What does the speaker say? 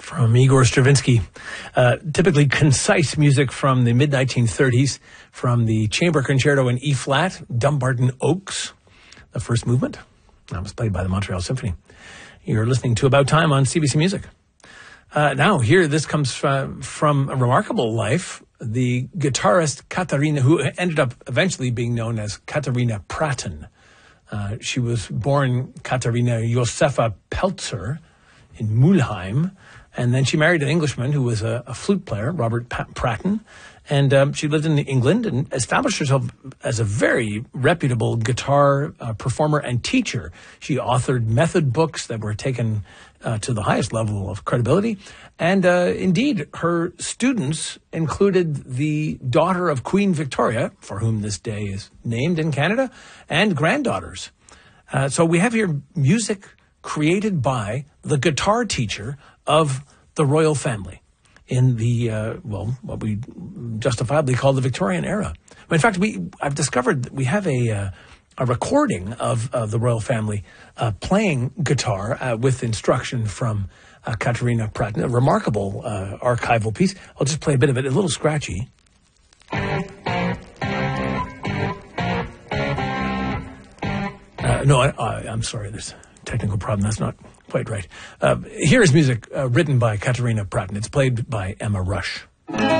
from Igor Stravinsky. Typically concise music from the mid-1930s, from the Chamber Concerto in E-flat, Dumbarton Oaks, the first movement. That was played by the Montreal Symphony. You're listening to About Time on CBC Music. Now, here, this comes from a remarkable life. The guitarist Katarina, who ended up eventually being known as Katarina Pratten. She was born Katarina Josefa Peltzer in Mulheim, and then she married an Englishman who was a flute player, Robert Pratten, and she lived in England and established herself as a very reputable guitar performer and teacher. She authored method books that were taken to the highest level of credibility, and indeed, her students included the daughter of Queen Victoria, for whom this day is named in Canada, and granddaughters. So we have here music created by the guitar teacher of the royal family in the, what we justifiably call the Victorian era. In fact, I've discovered that we have a recording of the royal family playing guitar with instruction from Katarina Pratten, a remarkable archival piece. I'll just play a bit of it, a little scratchy. I'm sorry, there's a technical problem. That's not quite right. Here is music written by Katarina Pratten. It's played by Emma Rush.